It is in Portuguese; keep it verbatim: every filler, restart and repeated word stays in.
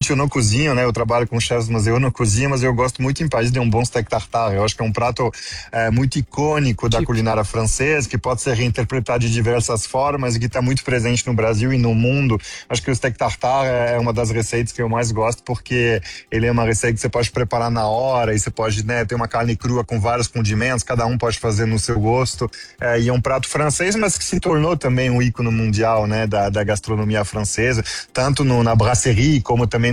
Pessoalmente eu não cozinho, né? Eu trabalho com chefs, mas eu não cozinho, mas eu gosto muito em Paris de um bom steak tartare. Eu acho que é um prato é, muito icônico da Tipo, culinária francesa, que pode ser reinterpretado de diversas formas e que está muito presente no Brasil e no mundo. Acho que o steak tartare é uma das receitas que eu mais gosto, porque ele é uma receita que você pode preparar na hora e você pode, né, ter uma carne crua com vários condimentos, cada um pode fazer no seu gosto. É, e é um prato francês, mas que se tornou também um ícone mundial, né, da, da gastronomia francesa, tanto no, na brasserie como também